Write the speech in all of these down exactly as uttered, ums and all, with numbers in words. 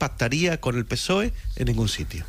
pactaría con el P S O E en ningún sitio.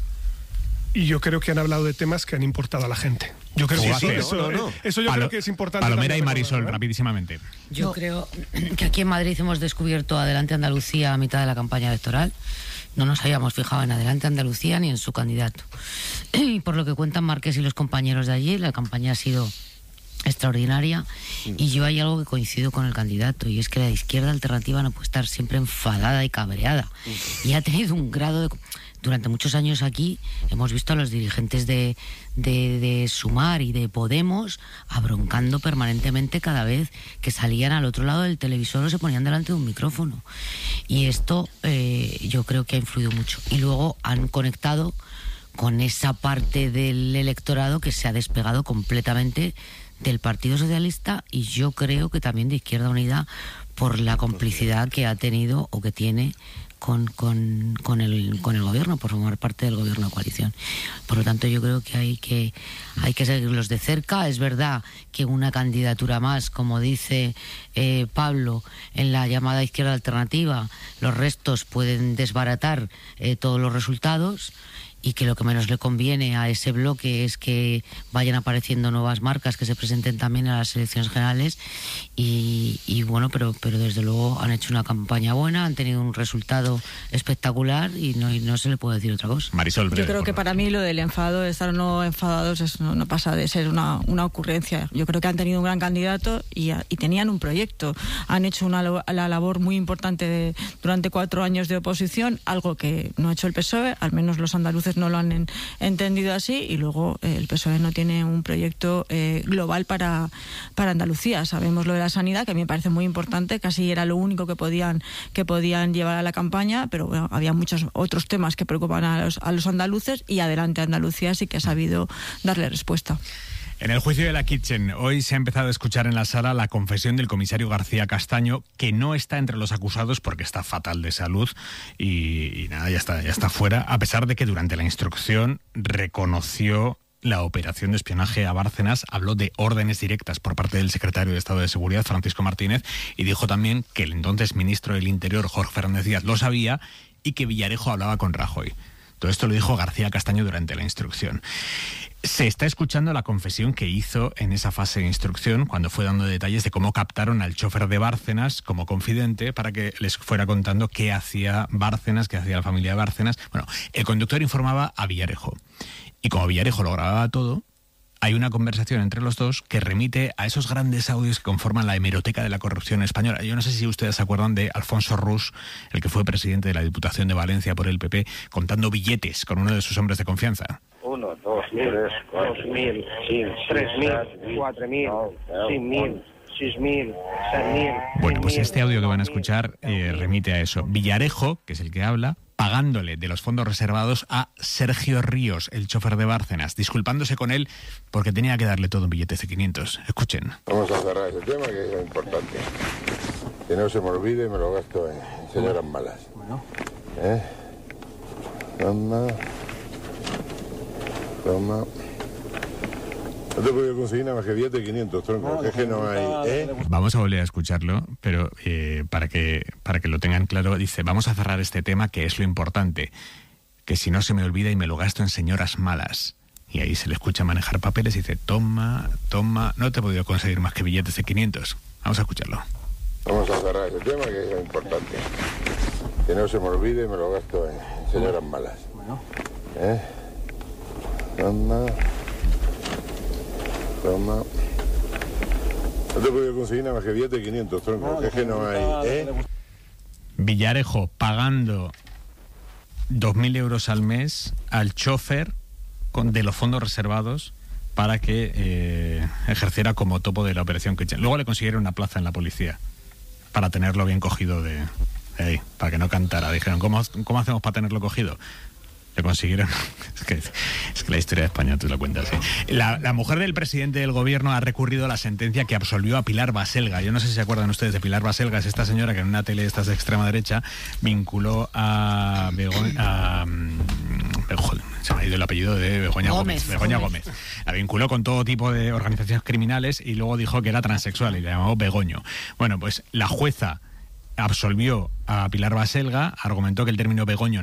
Y yo creo que han hablado de temas que han importado a la gente. Yo creo Sí, que sí, eso, no, no. eso yo Palo, creo que es importante. Palomera y Marisol, recordar, ¿no? rapidísimamente. Yo no. creo que aquí en Madrid hemos descubierto Adelante Andalucía a mitad de la campaña electoral. No nos habíamos fijado en Adelante Andalucía ni en su candidato. Y por lo que cuentan Marqués y los compañeros de allí, la campaña ha sido extraordinaria, y yo hay algo que coincido con el candidato, y es que la izquierda alternativa no puede estar siempre enfadada y cabreada, y ha tenido un grado de... Durante muchos años aquí hemos visto a los dirigentes de, de, de Sumar y de Podemos abroncando permanentemente cada vez que salían al otro lado del televisor o se ponían delante de un micrófono, y esto eh, yo creo que ha influido mucho, y luego han conectado con esa parte del electorado que se ha despegado completamente del Partido Socialista, y yo creo que también de Izquierda Unida, por la complicidad que ha tenido o que tiene con, con, con, el, con el gobierno, por formar parte del gobierno de coalición. Por lo tanto, yo creo que hay que hay que seguirlos de cerca. Es verdad que una candidatura más, como dice eh, Pablo, en la llamada izquierda alternativa, los restos pueden desbaratar eh, todos los resultados, y que lo que menos le conviene a ese bloque es que vayan apareciendo nuevas marcas que se presenten también a las elecciones generales, y, y bueno, pero pero desde luego han hecho una campaña buena, han tenido un resultado espectacular, y no, y no se le puede decir otra cosa. Marisol, breve, yo creo que favor. para mí lo del enfado, de estar o no enfadados, es, no, no pasa de ser una, una ocurrencia. Yo creo que han tenido un gran candidato y, y tenían un proyecto. Han hecho una la labor muy importante de, durante cuatro años de oposición, algo que no ha hecho el P S O E, al menos los andaluces no lo han en, entendido así, y luego eh, el P S O E no tiene un proyecto eh, global para, para Andalucía. Sabemos lo de la sanidad, que a mí me parece muy importante, casi era lo único que podían, que podían llevar a la campaña, pero bueno, había muchos otros temas que preocupan a los, a los andaluces, y Adelante Andalucía sí que ha sabido darle respuesta. En el juicio de la Kitchen, hoy se ha empezado a escuchar en la sala la confesión del comisario García Castaño, que no está entre los acusados porque está fatal de salud y, y nada, ya está, ya está fuera, a pesar de que durante la instrucción reconoció la operación de espionaje a Bárcenas, habló de órdenes directas por parte del secretario de Estado de Seguridad, Francisco Martínez, y dijo también que el entonces ministro del Interior, Jorge Fernández Díaz, lo sabía, y que Villarejo hablaba con Rajoy. Todo esto lo dijo García Castaño durante la instrucción. Se está escuchando la confesión que hizo en esa fase de instrucción, cuando fue dando detalles de cómo captaron al chofer de Bárcenas como confidente para que les fuera contando qué hacía Bárcenas, qué hacía la familia de Bárcenas. Bueno, el conductor informaba a Villarejo, y como Villarejo lo grababa todo, hay una conversación entre los dos que remite a esos grandes audios que conforman la hemeroteca de la corrupción española. Yo no sé si ustedes se acuerdan de Alfonso Rus, el que fue presidente de la Diputación de Valencia por el P P, contando billetes con uno de sus hombres de confianza. Uno, dos, tres, cuatro, dos mil, tres mil, cuatro mil, cinco mil, seis mil, seis mil. Bueno, pues este audio que van a escuchar eh, remite a eso. Villarejo, que es el que habla, pagándole de los fondos reservados a Sergio Ríos, el chofer de Bárcenas, disculpándose con él porque tenía que darle todo un billete de quinientos. Escuchen. Vamos a cerrar ese tema, que es lo importante. Que no se me olvide, me lo gasto en señoras malas. Bueno. ¿Eh? Toma. Toma. No te he podido conseguir nada más que billete de quinientos, tronco. No, es que no hay, ¿eh? Vamos a volver a escucharlo, pero eh, para que para que lo tengan claro, dice, vamos a cerrar este tema, que es lo importante, que si no se me olvida y me lo gasto en señoras malas. Y ahí se le escucha manejar papeles y dice, toma, toma, no te he podido conseguir más que billetes de quinientos. Vamos a escucharlo. Vamos a cerrar ese tema, que es lo importante. Que no se me olvide y me lo gasto en señoras malas. Bueno. ¿Eh? Toma. Toma. No te he podido conseguir nada más que billete de quinientos, tronco. Es que no hay, ¿eh? Villarejo pagando dos mil euros al mes al chofer con, de los fondos reservados para que eh, ejerciera como topo de la operación Kitchen. Luego le consiguieron una plaza en la policía para tenerlo bien cogido de, de ahí, para que no cantara. Dijeron, ¿cómo, cómo hacemos para tenerlo cogido? Le consiguieron. Es que, es que la historia de España tú la cuentas así. La, la mujer del presidente del gobierno ha recurrido a la sentencia que absolvió a Pilar Baselga. Yo no sé si se acuerdan ustedes de Pilar Baselga. Es esta señora que en una tele de estas de extrema derecha vinculó a Begoña. A, joder, se me ha ido el apellido de Begoña Gómez. Gómez Begoña Gómez. Gómez. La vinculó con todo tipo de organizaciones criminales y luego dijo que era transexual y le llamó Begoño. Bueno, pues la jueza absolvió a Pilar Baselga, argumentó que el término Begoño